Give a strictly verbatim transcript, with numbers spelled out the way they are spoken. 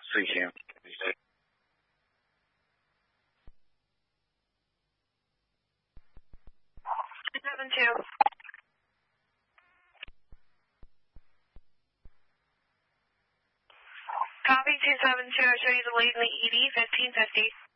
Thank you. two seven two. Copy two seven two. I'll show you the lead in the E D, fifteen fifty.